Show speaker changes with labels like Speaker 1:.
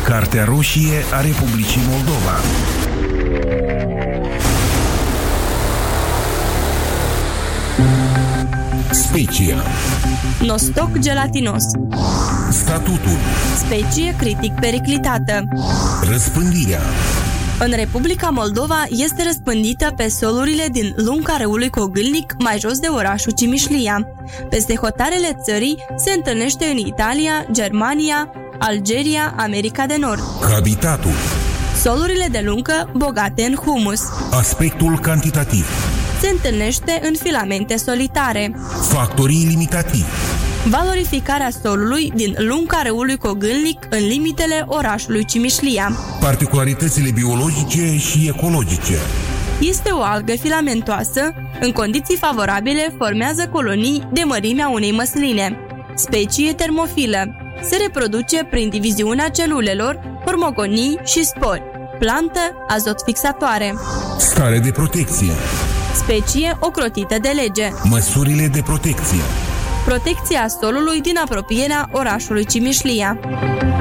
Speaker 1: Cartea roșie a Republicii Moldova. Specia.
Speaker 2: Nostoc gelatinos.
Speaker 1: Statutul.
Speaker 2: Specie critic periclitată.
Speaker 1: Răspândirea.
Speaker 2: În Republica Moldova este răspândită pe solurile din lunga râului Cogâlnic, mai jos de orașul Cimișlia. Peste hotarele țării se întâlnește în Italia, Germania, Algeria, America de Nord.
Speaker 1: Habitatul.
Speaker 2: Solurile de lungă, bogate în humus.
Speaker 1: Aspectul cantitativ.
Speaker 2: Se întâlnește în filamente solitare.
Speaker 1: Factorii limitativi.
Speaker 2: Valorificarea solului din lunga râului Cogâlnic în limitele orașului Cimișlia.
Speaker 1: Particularitățile biologice și ecologice.
Speaker 2: Este o algă filamentoasă, în condiții favorabile formează colonii de mărimea unei măsline. Specie termofilă. Se reproduce prin diviziunea celulelor, hormogonii și spori. Plantă azot fixatoare.
Speaker 1: Stare de protecție.
Speaker 2: Specie ocrotită de lege.
Speaker 1: Măsurile de protecție.
Speaker 2: Protecția solului din apropierea orașului Cimișlia.